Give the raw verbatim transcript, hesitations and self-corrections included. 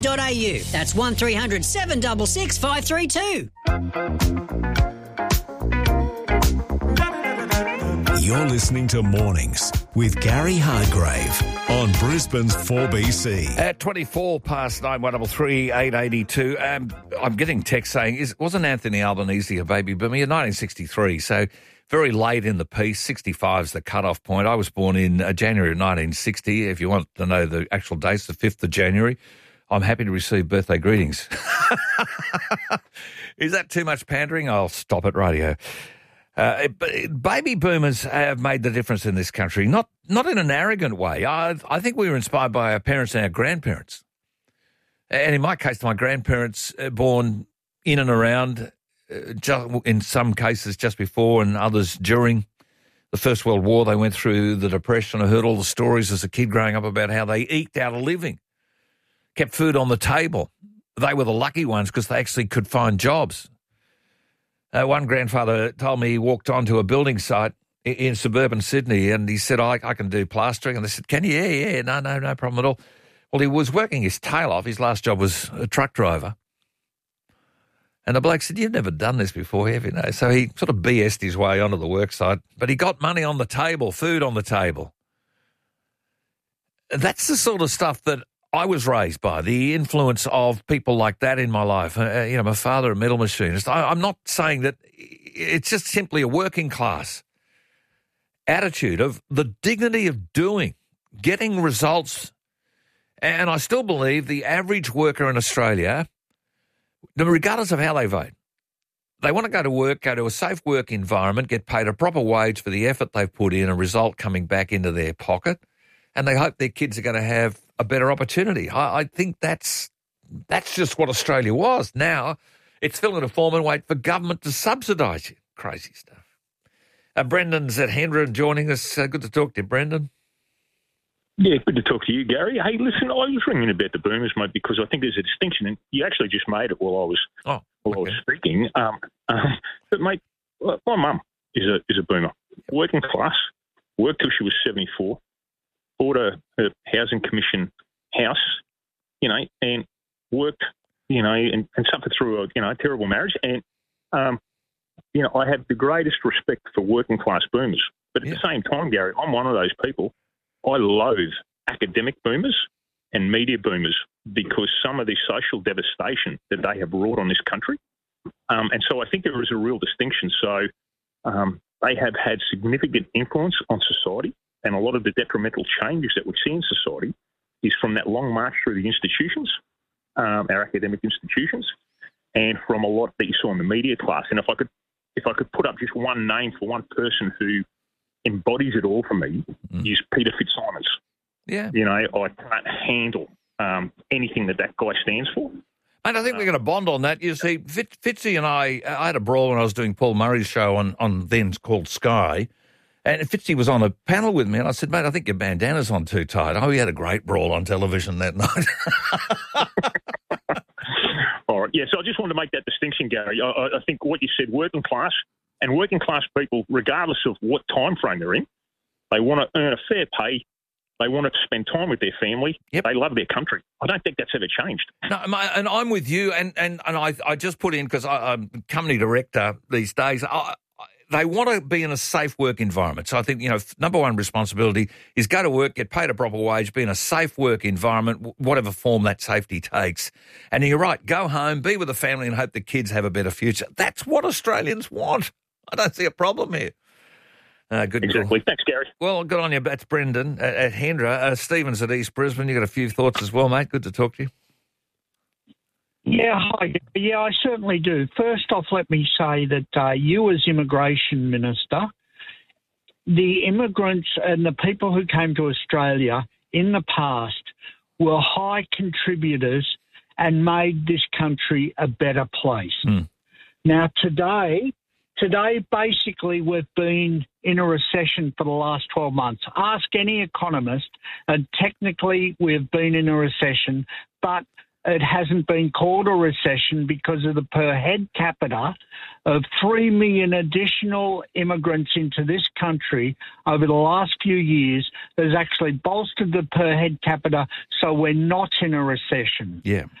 au. That's one three hundred seven six six five three two. You're listening to Mornings with Gary Hargrave on Brisbane's four B C. At twenty-four past nine, one double three, eight eighty-two. Um, I'm getting text saying, is, wasn't Anthony Albanese a baby boomer? In nineteen sixty-three, so very late in the piece. sixty-five is the cut-off point. I was born in uh, January of nineteen sixty. If you want to know the actual dates, the fifth of January. I'm happy to receive birthday greetings. Is that too much pandering? I'll stop at radio. Uh, baby boomers have made the difference in this country, not not in an arrogant way. I, I think we were inspired by our parents and our grandparents. And in my case, my grandparents uh, born in and around, uh, just, in some cases just before and others during the First World War. They went through the Depression. I heard all the stories as a kid growing up about how they eked out a living, kept food on the table. They were the lucky ones because they actually could find jobs. Uh, one grandfather told me he walked onto a building site in, in suburban Sydney and he said, I, I can do plastering. And they said, can you? Yeah, yeah, no, no, no problem at all. Well, he was working his tail off. His last job was a truck driver. And the bloke said, you've never done this before, have you? No. So he sort of B S'd his way onto the work site, but he got money on the table, food on the table. That's the sort of stuff that I was raised by, the influence of people like that in my life. Uh, you know, my father, a metal machinist. I, I'm not saying that it's just simply a working class attitude of the dignity of doing, getting results. And I still believe the average worker in Australia, regardless of how they vote, they want to go to work, go to a safe work environment, get paid a proper wage for the effort they've put in, a result coming back into their pocket, and they hope their kids are going to have a better opportunity. I, I think that's that's just what Australia was. Now it's filling a form and wait for government to subsidise you. Crazy stuff. Uh, Brendan's at Hendra joining us. Uh, good to talk to you, Brendan. Yeah, good to talk to you, Gary. Hey, listen, I was ringing about the boomers, mate, because I think there's a distinction, and you actually just made it while I was oh, while okay. I was speaking. Um, um, but mate, my mum is a is a boomer, working class, worked till she was seventy-four. Bought a, a housing commission house, you know, and worked, you know, and, and suffered through a, you know, a terrible marriage. And, um, you know, I have the greatest respect for working class boomers. But at yeah. the same time, Gary, I'm one of those people. I loathe academic boomers and media boomers because some of the social devastation that they have wrought on this country. Um, and so I think there is a real distinction. So um, they have had significant influence on society. And a lot of the detrimental changes that we see in society is from that long march through the institutions, um, our academic institutions, and from a lot that you saw in the media class. And if I could, if I could put up just one name for one person who embodies it all for me, mm. is Peter Fitzsimons. Yeah, you know, I can't handle um, anything that that guy stands for. And I think we're going to bond on that. You see, Fitz, Fitzy and I, I had a brawl when I was doing Paul Murray's show on on then called Sky. And Fitzy was on a panel with me, and I said, mate, I think your bandana's on too tight. Oh, we had a great brawl on television that night. All right, yeah, so I just wanted to make that distinction, Gary. I, I think what you said, working class, and working class people, regardless of what time frame they're in, they want to earn a fair pay. They want to spend time with their family. Yep. They love their country. I don't think that's ever changed. No, and I'm with you, and, and, and I, I just put in, because I'm company director these days, I, they want to be in a safe work environment. So I think, you know, number one responsibility is go to work, get paid a proper wage, be in a safe work environment, whatever form that safety takes. And you're right, go home, be with the family and hope the kids have a better future. That's what Australians want. I don't see a problem here. Uh, good exactly. Call. Thanks, Gary. Well, good on you. That's Brendan at, at Hendra. Uh, Stephen's at East Brisbane. You got a few thoughts as well, mate. Good to talk to you. Yeah, hi. Yeah, I certainly do. First off, let me say that uh, you as Immigration Minister, the immigrants and the people who came to Australia in the past were high contributors and made this country a better place. Mm. Now, today, today, basically, we've been in a recession for the last twelve months. Ask any economist, and technically we've been in a recession, but it hasn't been called a recession because of the per head capita of three million additional immigrants into this country over the last few years has actually bolstered the per head capita, so we're not in a recession. Yeah.